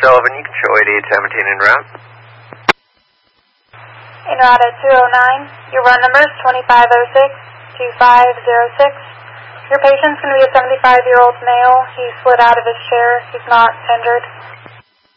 Sullivan, you can show 8817 en route. En route at 209. Your run number is 2506-2506. Your patient's going to be a 75-year-old male. He slid out of his chair. He's not injured.